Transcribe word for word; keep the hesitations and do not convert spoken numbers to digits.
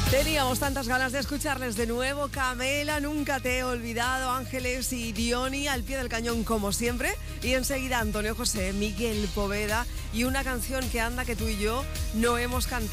Teníamos tantas ganas de escucharles de nuevo. Camela, Nunca te he olvidado, Ángeles y Diony al pie del cañón como siempre. Y enseguida Antonio José, Miguel Poveda y una canción que anda que tú y yo no hemos cantado.